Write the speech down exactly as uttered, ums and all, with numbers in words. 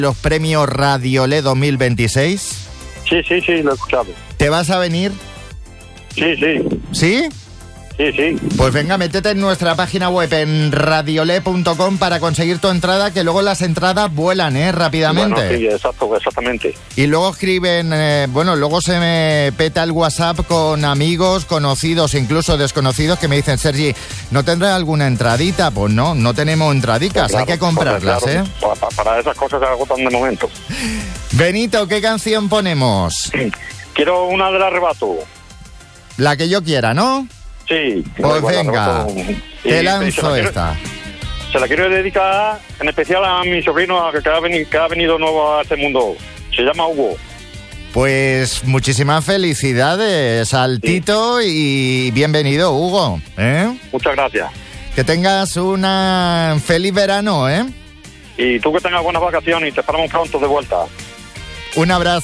los premios Radiolé dos mil veintiséis? Sí, sí, sí, lo he escuchado. ¿Te vas a venir? Sí, sí. ¿Sí? Sí, sí. Pues venga, métete en nuestra página web en radiolé punto com para conseguir tu entrada, que luego las entradas vuelan, ¿eh? Rápidamente. Bueno, sí, exacto, exactamente. Y luego escriben, eh, bueno, luego se me peta el WhatsApp con amigos, conocidos, incluso desconocidos, que me dicen, Sergi, ¿no tendrás alguna entradita? Pues no, no tenemos entradicas, Pues claro, hay que comprarlas, claro, ¿eh? Para, para esas cosas se agotan de momento. Benito, ¿qué canción ponemos? Quiero una del Arrebato. La que yo quiera, ¿no? Sí. Pues igual, venga, Arrebato. te Y- lanzo y se la quiero- esta. Se la quiero dedicar en especial a mi sobrino que ha venido, que ha venido nuevo a este mundo. Se llama Hugo. Pues muchísimas felicidades al Tito y bienvenido, Hugo, ¿eh? Muchas gracias. Que tengas una feliz verano, ¿eh? Y tú que tengas buenas vacaciones y te esperamos pronto de vuelta. Un abrazo.